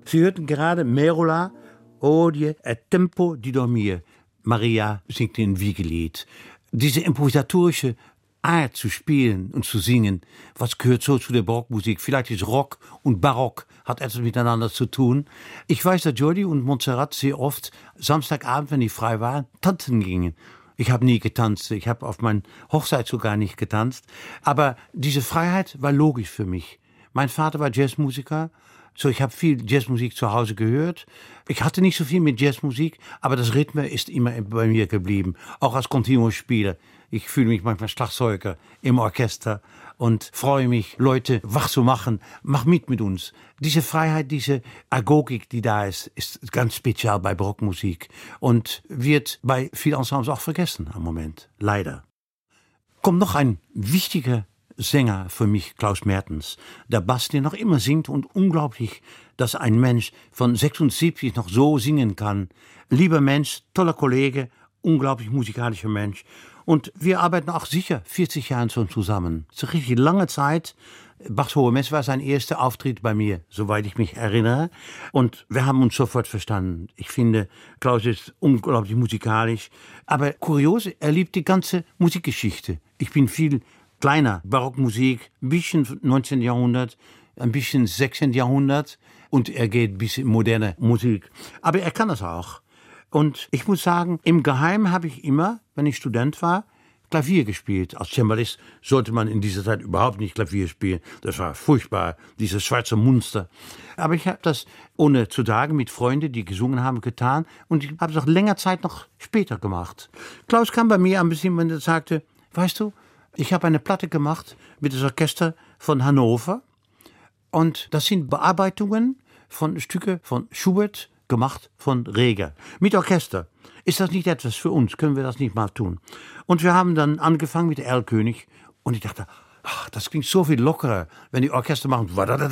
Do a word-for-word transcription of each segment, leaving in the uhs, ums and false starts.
Sie hörten gerade Merola, Odie e tempo di dormire. Maria singt ein Wiegelied. Diese improvisatorische Art zu spielen und zu singen, was gehört so zu der Barockmusik? Vielleicht ist Rock und Barock, hat etwas miteinander zu tun. Ich weiß, dass Jordi und Montserrat sehr oft Samstagabend, wenn die frei waren, tanzen gingen. Ich habe nie getanzt, ich habe auf meiner Hochzeit sogar nicht getanzt. Aber diese Freiheit war logisch für mich. Mein Vater war Jazzmusiker, so ich habe viel Jazzmusik zu Hause gehört. Ich hatte nicht so viel mit Jazzmusik, aber das Rhythmus ist immer bei mir geblieben, auch als Continuo-Spieler. Ich fühle mich manchmal Schlagzeuger im Orchester und freue mich, Leute wach zu machen. Mach mit mit uns. Diese Freiheit, diese Agogik, die da ist, ist ganz speziell bei Barockmusik und wird bei vielen Ensembles auch vergessen am Moment. Leider. Kommt noch ein wichtiger Sänger für mich, Klaus Mertens. Der Bass, der noch immer singt und unglaublich, dass ein Mensch von sechsundsiebzig noch so singen kann. Lieber Mensch, toller Kollege, unglaublich musikalischer Mensch. Und wir arbeiten auch sicher vierzig Jahre schon zusammen. Das ist eine richtig lange Zeit. Bachs Hohe Messe war sein erster Auftritt bei mir, soweit ich mich erinnere. Und wir haben uns sofort verstanden. Ich finde, Klaus ist unglaublich musikalisch. Aber kurios, er liebt die ganze Musikgeschichte. Ich bin viel kleiner. Barockmusik, ein bisschen neunzehnten Jahrhundert, ein bisschen sechzehnten Jahrhundert. Und er geht bis in moderne Musik. Aber er kann das auch. Und ich muss sagen, im Geheimen habe ich immer, wenn ich Student war, Klavier gespielt. Als Cembalist sollte man in dieser Zeit überhaupt nicht Klavier spielen. Das war furchtbar, dieses schwarze Monster. Aber ich habe das, ohne zu sagen, mit Freunden, die gesungen haben, getan. Und ich habe es auch länger Zeit noch später gemacht. Klaus kam bei mir ein bisschen und sagte, weißt du, ich habe eine Platte gemacht mit dem Orchester von Hannover. Und das sind Bearbeitungen von Stücke von Schubert, gemacht von Reger. Mit Orchester. Ist das nicht etwas für uns? Können wir das nicht mal tun? Und wir haben dann angefangen mit Erlkönig. Und ich dachte, ach, das klingt so viel lockerer, wenn die Orchester machen.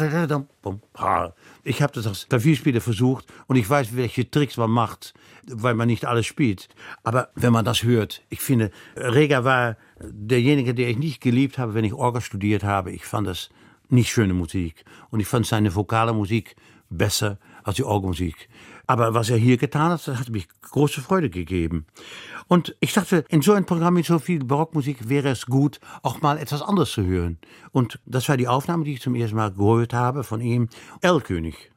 Ich habe das als Klavierspieler versucht und ich weiß, welche Tricks man macht, weil man nicht alles spielt. Aber wenn man das hört, ich finde, Reger war derjenige, der ich nicht geliebt habe, wenn ich Orgel studiert habe. Ich fand das nicht schöne Musik. Und ich fand seine vokale Musik besser als die Orgelmusik. Aber was er hier getan hat, das hat mich große Freude gegeben. Und ich dachte, in so einem Programm mit so viel Barockmusik wäre es gut, auch mal etwas anderes zu hören. Und das war die Aufnahme, die ich zum ersten Mal gehört habe von ihm, Erlkönig.